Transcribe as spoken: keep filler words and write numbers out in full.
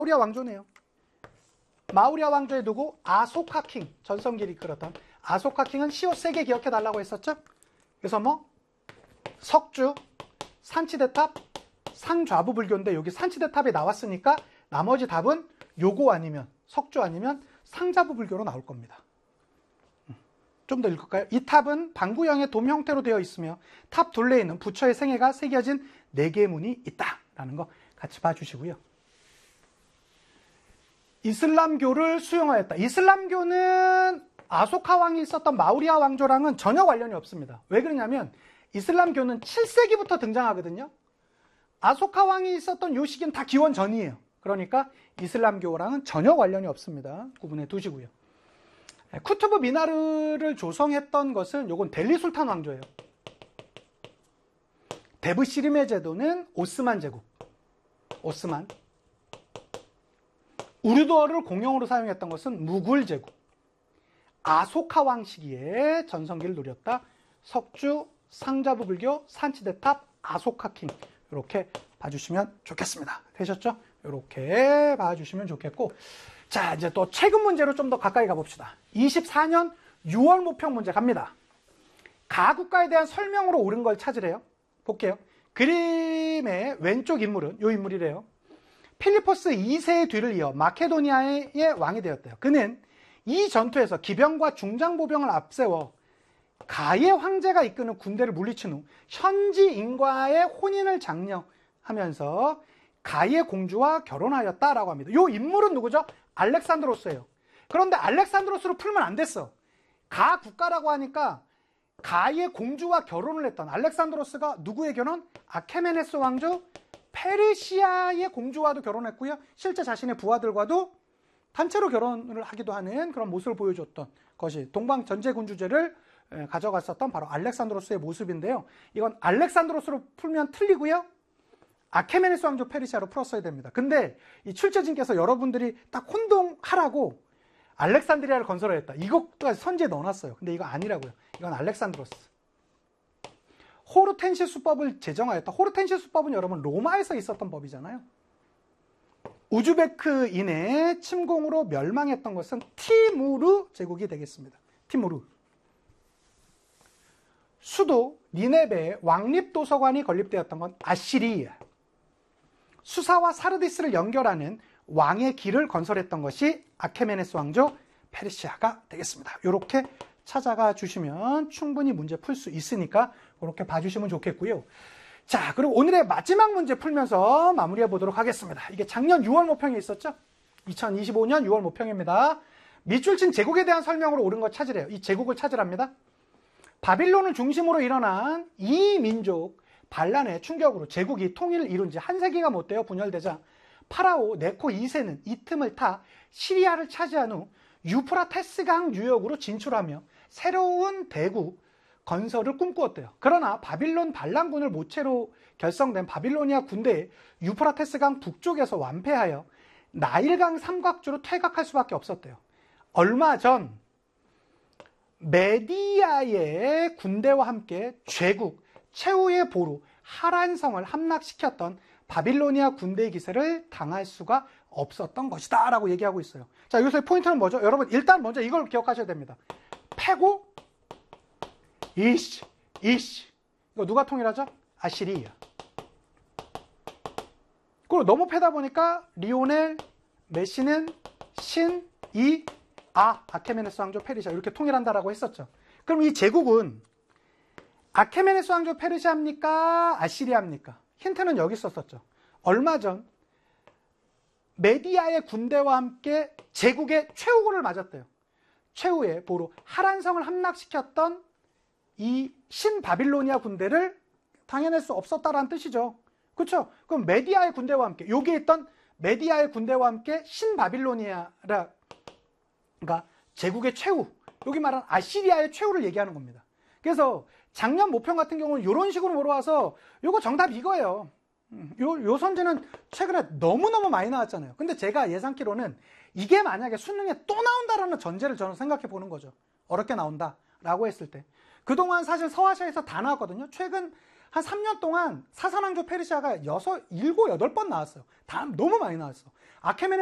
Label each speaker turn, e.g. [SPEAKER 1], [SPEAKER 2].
[SPEAKER 1] 마우리아 왕조네요. 마우리아 왕조의 누구? 아소카킹. 전성기를 이끌었던 아소카킹은 시옷 세 개 기억해달라고 했었죠? 그래서 뭐 석주, 산치대탑, 상좌부 불교인데 여기 산치대탑이 나왔으니까 나머지 답은 요거 아니면 석주 아니면 상좌부 불교로 나올 겁니다. 좀 더 읽을까요? 이 탑은 방구형의 돔 형태로 되어 있으며 탑 둘레에는 부처의 생애가 새겨진 네 개의 문이 있다라는 거 같이 봐주시고요. 이슬람교를 수용하였다. 이슬람교는 아소카 왕이 있었던 마우리아 왕조랑은 전혀 관련이 없습니다. 왜 그러냐면 이슬람교는 칠 세기부터 등장하거든요. 아소카 왕이 있었던 요 시기는 다 기원 전이에요. 그러니까 이슬람교랑은 전혀 관련이 없습니다. 구분해 두시고요. 쿠투브 미나르를 조성했던 것은 요건 델리 술탄 왕조예요. 데브시림의 제도는 오스만 제국. 오스만. 우르드어를 공용으로 사용했던 것은 무굴 제국. 아소카 왕 시기에 전성기를 누렸다. 석주, 상좌부 불교, 산치대탑, 아소카킹. 이렇게 봐주시면 좋겠습니다. 되셨죠? 이렇게 봐주시면 좋겠고, 자, 이제 또 최근 문제로 좀 더 가까이 가봅시다. 이십사 년 유월 모평 문제 갑니다. 가국가에 대한 설명으로 옳은 걸 찾으래요. 볼게요. 그림의 왼쪽 인물은 이 인물이래요. 필리포스 이 세의 뒤를 이어 마케도니아의 왕이 되었대요. 그는 이 전투에서 기병과 중장보병을 앞세워 가의 황제가 이끄는 군대를 물리친 후 현지 인과의 혼인을 장려하면서 가의 공주와 결혼하였다라고 합니다. 이 인물은 누구죠? 알렉산드로스예요. 그런데 알렉산드로스로 풀면 안 됐어. 가 국가라고 하니까 가의 공주와 결혼을 했던 알렉산드로스가 누구의 결혼? 아케메네스 왕조 페르시아의 공주와도 결혼했고요. 실제 자신의 부하들과도 단체로 결혼을 하기도 하는 그런 모습을 보여줬던 것이 동방전제군주제를 가져갔었던 바로 알렉산드로스의 모습인데요. 이건 알렉산드로스로 풀면 틀리고요. 아케메네스 왕조 페르시아로 풀었어야 됩니다. 근데 이 출제진께서 여러분들이 딱 혼동하라고 알렉산드리아를 건설하였다. 이것까지 선지에 넣어놨어요. 근데 이거 아니라고요. 이건 알렉산드로스. 호르텐시 수법을 제정하였다. 호르텐시 수법은 여러분 로마에서 있었던 법이잖아요. 우즈베크인의 침공으로 멸망했던 것은 티무르 제국이 되겠습니다. 티무르. 수도 니네베에 왕립도서관이 건립되었던 건 아시리아. 수사와 사르디스를 연결하는 왕의 길을 건설했던 것이 아케메네스 왕조 페르시아가 되겠습니다. 이렇게 찾아가 주시면 충분히 문제 풀 수 있으니까 이렇게 봐주시면 좋겠고요. 자, 그리고 오늘의 마지막 문제 풀면서 마무리해 보도록 하겠습니다. 이게 작년 유월 모평에 있었죠? 이천이십오 년 유월 모평입니다. 밑줄 친 제국에 대한 설명으로 옳은 거 찾으래요. 이 제국을 찾으랍니다. 바빌론을 중심으로 일어난 이 민족 반란의 충격으로 제국이 통일을 이룬 지 한 세기가 못 돼요. 분열되자 파라오 네코 이 세는 이 틈을 타 시리아를 차지한 후 유프라테스강 유역으로 진출하며 새로운 대국 건설을 꿈꾸었대요. 그러나 바빌론 반란군을 모체로 결성된 바빌로니아 군대에 유프라테스강 북쪽에서 완패하여 나일강 삼각주로 퇴각할 수밖에 없었대요. 얼마 전 메디아의 군대와 함께 죄국 최후의 보루 하란성을 함락시켰던 바빌로니아 군대의 기세를 당할 수가 없었던 것이다 라고 얘기하고 있어요. 자, 여기서의 포인트는 뭐죠? 여러분 일단 먼저 이걸 기억하셔야 됩니다. 패고 이시 이시 이거 누가 통일하죠? 아시리아. 그리고 너무 패다 보니까 리오넬 메시는 신, 이, 아, 아케메네스 왕조 페르시아 이렇게 통일한다라고 했었죠. 그럼 이 제국은 아케메네스 왕조 페르시아입니까? 아시리아입니까? 힌트는 여기 썼었죠. 얼마 전 메디아의 군대와 함께 제국의 최후를 맞았대요. 최후의 보루 하란성을 함락시켰던 이 신바빌로니아 군대를 당해낼 수 없었다라는 뜻이죠. 그렇죠? 그럼 메디아의 군대와 함께 여기에 있던 메디아의 군대와 함께 신바빌로니아가 제국의 최후, 여기 말한 아시리아의 최후를 얘기하는 겁니다. 그래서 작년 모평 같은 경우는 이런 식으로 물어와서 이거 정답 이거예요. 요, 요 선지는 최근에 너무너무 많이 나왔잖아요. 근데 제가 예상키로는 이게 만약에 수능에 또 나온다라는 전제를 저는 생각해 보는 거죠. 어렵게 나온다라고 했을 때. 그동안 사실 서아시아에서 다 나왔거든요. 최근 한 삼 년 동안 사산왕조 페르시아가 여섯, 일곱, 여덟 번 나왔어요. 다 너무 많이 나왔어. 아케메네